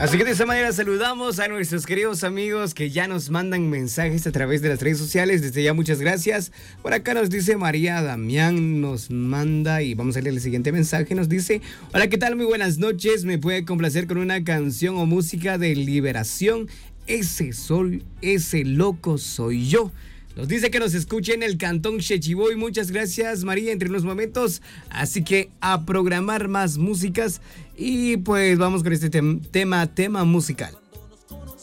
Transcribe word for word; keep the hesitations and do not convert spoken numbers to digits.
Así que de esa manera saludamos a nuestros queridos amigos que ya nos mandan mensajes a través de las redes sociales. Desde ya muchas gracias. Por acá nos dice María Damián, nos manda y vamos a leer el siguiente mensaje. Nos dice: hola, ¿qué tal? Muy buenas noches. ¿Me puede complacer con una canción o música de Liberación? Ese soy, ese loco soy yo. Nos dice que nos escuche en el Cantón Chechiboy. Muchas gracias, María, entre unos momentos. Así que a programar más músicas. Y pues vamos con este tem- tema, tema musical.